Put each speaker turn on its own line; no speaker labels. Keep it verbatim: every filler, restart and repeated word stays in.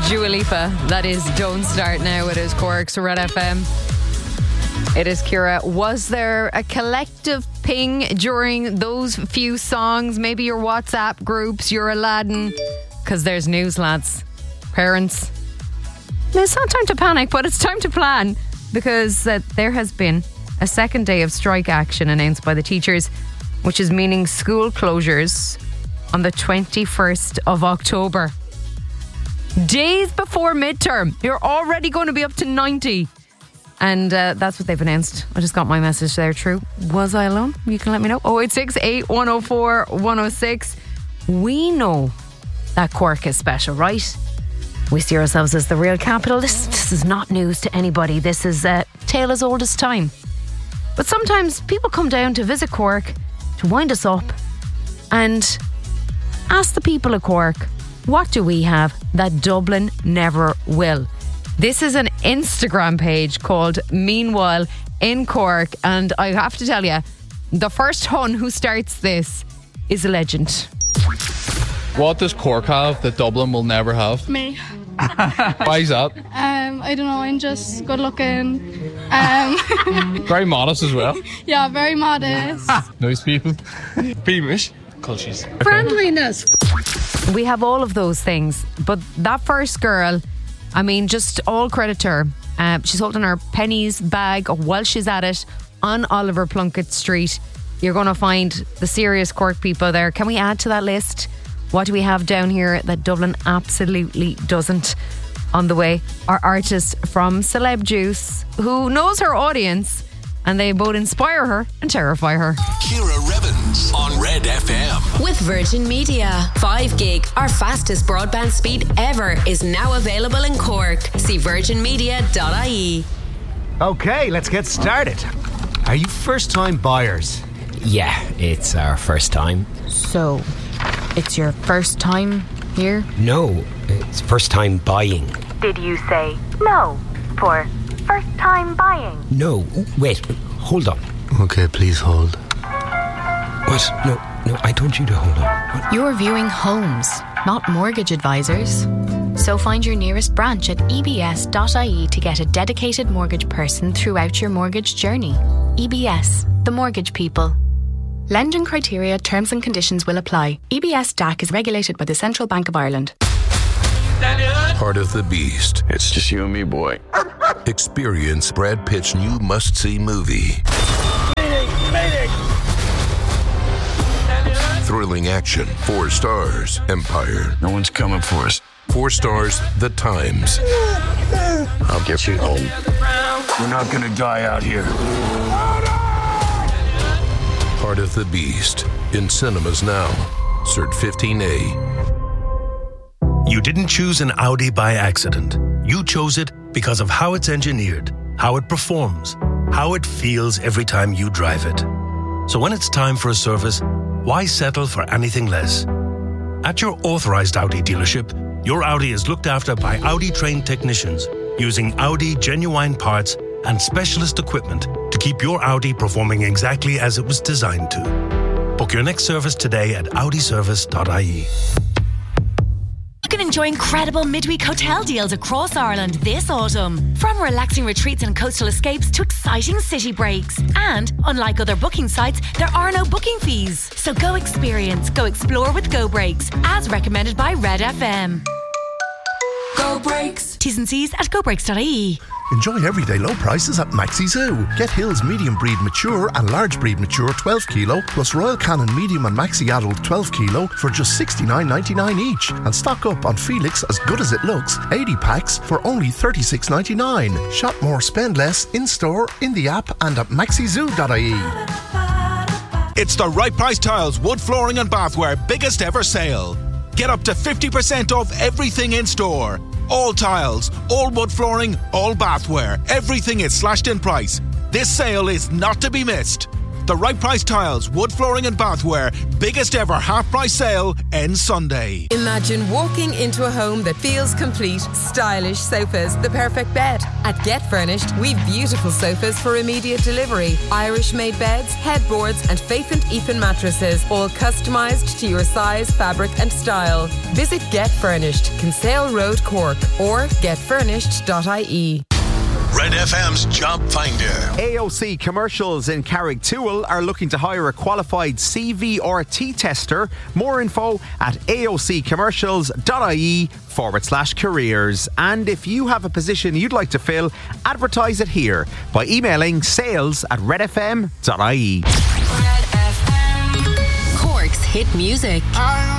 Dua Lipa. That is Don't Start Now. It is Cork's Red F M. It is Ciara. Was there a collective ping during those few songs? Maybe your WhatsApp groups, your Aladdin? Because there's news, lads. Parents, it's not time to panic, but it's time to plan. Because uh, there has been a second day of strike action announced by the teachers, which is meaning school closures on the twenty-first of October. Days before midterm. You're already going to be up to ninety. And uh, that's what they've announced. I just got my message there. True. Was I alone? You can let me know. oh eight six, eight one oh four, one oh six. We know that Cork is special, right? We see ourselves as the real capital. This, this is not news to anybody. This is a tale as old as time. But sometimes people come down to visit Cork to wind us up and ask the people of Cork, what do we have that Dublin never will? This is an Instagram page called Meanwhile in Cork, and I have to tell you, the first Hun who starts this is a legend.
What does Cork have that Dublin will never have?
Me.
Why is that?
Um, I don't know, I'm just good looking. Um,
very modest as well.
Yeah, very modest.
Nice people.
Beamish. Cultures.
Friendliness. We have all of those things, but that first girl, I mean, just all credit to her. Uh, she's holding her pennies bag while she's at it on Oliver Plunkett Street. You're going to find the serious Cork people there. Can we add to that list? What do we have down here that Dublin absolutely doesn't? On the way, our artist from Celeb Juice, who knows her audience, and they both inspire her and terrify her.
Ciara Revens on Red F M.
With Virgin Media. five gig, our fastest broadband speed ever, is now available in Cork. See virgin media dot I E.
Okay, let's get started. Are you first-time buyers?
Yeah, it's our first time.
So, it's your first time here?
No, it's first time buying.
Did you say no for first time buying?
No, wait, hold on.
Okay, please hold.
What? No, no, I told you to hold on. What?
You're viewing homes, not mortgage advisors. So find your nearest branch at e b s dot I E to get a dedicated mortgage person throughout your mortgage journey. E B S, the mortgage people. Lending criteria, terms and conditions will apply. E B S D A C is regulated by the Central Bank of Ireland.
Part of the Beast.
It's just you and me, boy.
Experience Brad Pitt's new must-see movie.
Meeting, meeting.
Thrilling action. Four stars. Empire.
No one's coming for us.
Four stars. The Times.
I'll get you home. We're not gonna die out here.
Part of the Beast. In cinemas now. Cert fifteen A.
You didn't choose an Audi by accident. You chose it because of how it's engineered, how it performs, how it feels every time you drive it. So when it's time for a service, why settle for anything less? At your authorized Audi dealership, your Audi is looked after by Audi-trained technicians using Audi genuine parts and specialist equipment to keep your Audi performing exactly as it was designed to. Book your next service today at audi service dot I E.
You can enjoy incredible midweek hotel deals across Ireland this autumn. From relaxing retreats and coastal escapes to exciting city breaks. And, unlike other booking sites, there are no booking fees. So go experience, go explore with Go Breaks, as recommended by Red F M. Go Breaks. T's and C's at go breaks dot I E.
Enjoy everyday low prices at Maxi Zoo. Get Hills medium breed mature and large breed mature twelve kilo plus Royal Canin medium and Maxi adult twelve kilo for just sixty-nine ninety-nine each. And stock up on Felix As Good As It Looks eighty packs for only thirty-six ninety-nine. Shop more, spend less in store, in the app and at maxi zoo dot I E.
It's the Right Price Tiles wood flooring and bathware biggest ever sale. Get up to fifty percent off everything in store. All tiles, all wood flooring, all bathware. Everything is slashed in price. This sale is not to be missed. The Right Price Tiles, wood flooring and bathware, biggest ever half price sale ends Sunday.
Imagine walking into a home that feels complete. Stylish sofas, the perfect bed. At Get Furnished, we've beautiful sofas for immediate delivery. Irish-made beds, headboards and Faith and Ethan mattresses, all customised to your size, fabric and style. Visit Get Furnished, Kinsale Road, Cork, or get furnished dot I E.
Red F M's Job Finder.
A O C Commercials in Carrigtwohill are looking to hire a qualified C V R T tester. More info at aoccommercials.ie forward slash careers. And if you have a position you'd like to fill, advertise it here by emailing sales at redfm.ie.
Cork's hit music.
I